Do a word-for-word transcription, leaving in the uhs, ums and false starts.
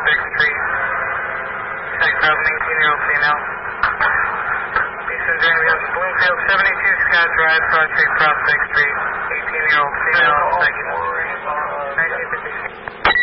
Prospect Street. Check out an eighteen-year-old female. Passenger in Bloomfield, seventy-two Scott Drive, Crossstreet, Prospect Street. eighteen-year-old female, second. nineteen fifty-six.